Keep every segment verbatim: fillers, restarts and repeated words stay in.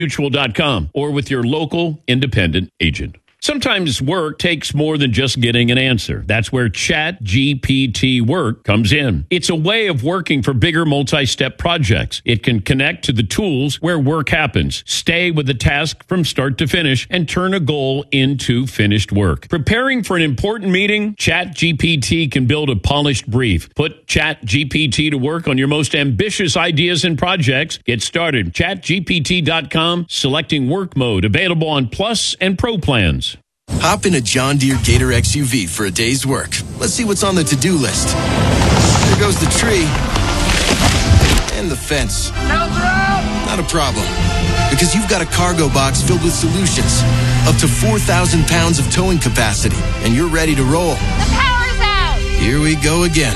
mutual dot com or with your local independent agent. Sometimes work takes more than just getting an answer. That's where Chat G P T Work comes in. It's a way of working for bigger multi-step projects. It can connect to the tools where work happens, stay with the task from start to finish, and turn a goal into finished work. Preparing for an important meeting? Chat G P T can build a polished brief. Put Chat G P T to work on your most ambitious ideas and projects. Get started. chat G P T dot com, selecting work mode, available on Plus and Pro plans. Hop in a John Deere Gator X U V for a day's work. Let's see what's on the to-do list. There goes the tree. And the fence. Not a problem. Because you've got a cargo box filled with solutions. Up to four thousand pounds of towing capacity. And you're ready to roll. The power's out! Here we go again.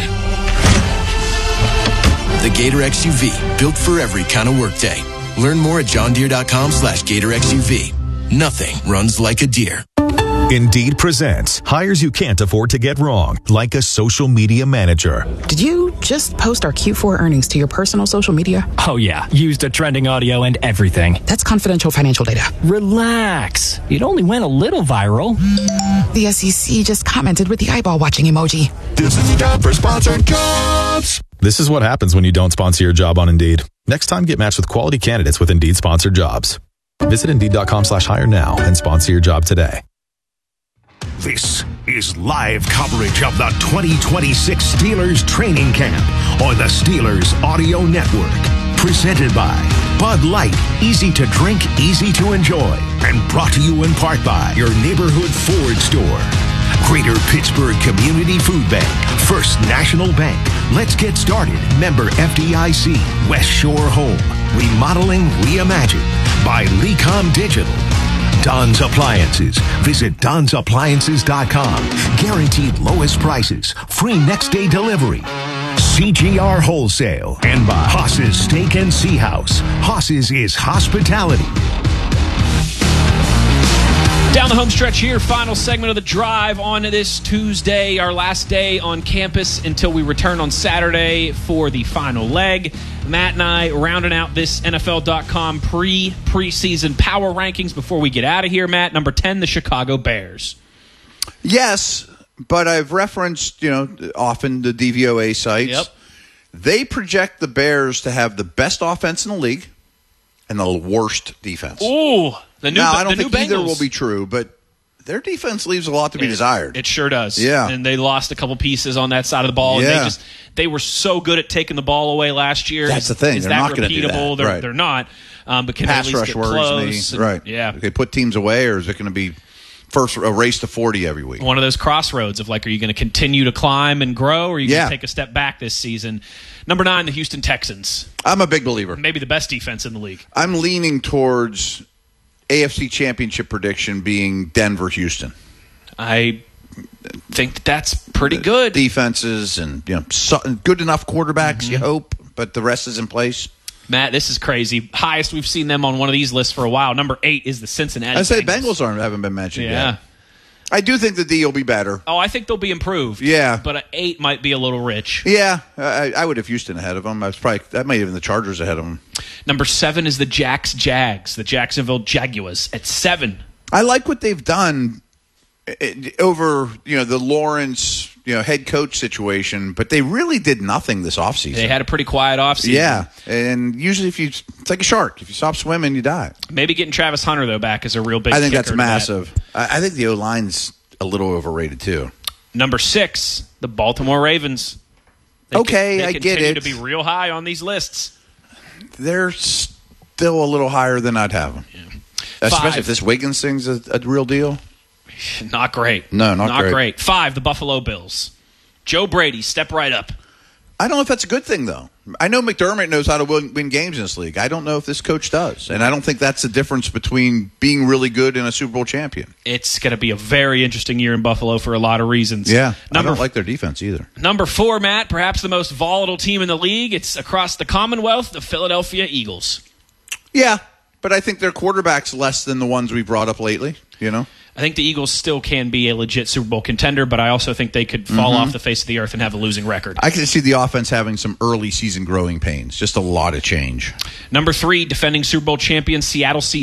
The Gator X U V. Built for every kind of workday. Learn more at john deere dot com slash gator X U V. Nothing runs like a deer. Indeed presents hires you can't afford to get wrong, like a social media manager. Did you just post our Q four earnings to your personal social media? Oh, yeah. Used a trending audio and everything. That's confidential financial data. Relax. It only went a little viral. The S E C just commented with the eyeball watching emoji. This is the job for sponsored jobs. This is what happens when you don't sponsor your job on Indeed. Next time, get matched with quality candidates with Indeed sponsored jobs. Visit Indeed dot com slash hire now and sponsor your job today. This is live coverage of the twenty twenty-six Steelers training camp on the Steelers Audio Network. Presented by Bud Light, easy to drink, easy to enjoy. And brought to you in part by your neighborhood Ford store. Greater Pittsburgh Community Food Bank, First National Bank. Let's get started. Member F D I C, West Shore Home. Remodeling Reimagined by Lecom Digital. Don's Appliances. Visit Don's Appliances dot com. Guaranteed lowest prices. Free next day delivery. C G R Wholesale. And by Haas's Steak and Sea House. Haas's is hospitality. Down the home stretch here, final segment of the drive on this Tuesday, our last day on campus until we return on Saturday for the final leg. Matt and I rounding out this N F L dot com pre-preseason power rankings before we get out of here, Matt. Number ten, the Chicago Bears. Yes, but I've referenced, you know, often the D V O A sites. Yep. They project the Bears to have the best offense in the league and the worst defense. Ooh, the new Now, I don't the think new either Bengals. will be true, but their defense leaves a lot to be it, desired. It sure does. Yeah. And they lost a couple pieces on that side of the ball. Yeah. And they just they were so good at taking the ball away last year. That's is, the thing. Is They're that not going to do repeatable? that. They're, Right. they're not. Um, but can Pass they at rush least get worries close? me. And, Right. Yeah. They put teams away, or is it going to be first a race to forty every week? One of those crossroads of like, are you going to continue to climb and grow, or are you Yeah. going to take a step back this season? Number nine, the Houston Texans. I'm a big believer. Maybe the best defense in the league. I'm leaning towards A F C Championship prediction being Denver-Houston. I think that that's pretty good. Defenses and, you know, so, good enough quarterbacks, Mm-hmm. you hope, but the rest is in place. Matt, this is crazy. Highest we've seen them on one of these lists for a while. Number eight is the Cincinnati I say Bengals. Bengals aren't haven't been mentioned Yeah. yet. I do think the D will be better. Oh, I think they'll be improved. Yeah. But an eight might be a little rich. Yeah, I, I would have Houston ahead of them. I was probably that might even the Chargers ahead of them. Number seven is the Jacks Jags, the Jacksonville Jaguars at seven. I like what they've done it, over, you know, the Lawrence, you know, head coach situation, but they really did nothing this offseason. They had a pretty quiet offseason. Yeah, and usually if you it's like a shark, if you stop swimming, you die. Maybe getting Travis Hunter though back is a real big. I think kicker that's to massive. that. I, I think the O line's a little overrated too. Number six, the Baltimore Ravens. They Okay, can, they I get continue it. to be real high on these lists. They're still a little higher than I'd have them, yeah. Especially Five. if this Wiggins thing's a, a real deal. Not great. No, not, not great. great. Five, the Buffalo Bills. Joe Brady, step right up. I don't know if that's a good thing, though. I know McDermott knows how to win, win games in this league. I don't know if this coach does. And I don't think that's the difference between being really good and a Super Bowl champion. It's going to be a very interesting year in Buffalo for a lot of reasons. Yeah, number, I don't like their defense either. Number four, Matt, perhaps the most volatile team in the league. It's across the Commonwealth, the Philadelphia Eagles. Yeah, but I think their quarterback's less than the ones we brought up lately, you know? I think the Eagles still can be a legit Super Bowl contender, but I also think they could fall Mm-hmm. off the face of the earth and have a losing record. I can see the offense having some early season growing pains. Just a lot of change. Number three, defending Super Bowl champion Seattle Seahawks.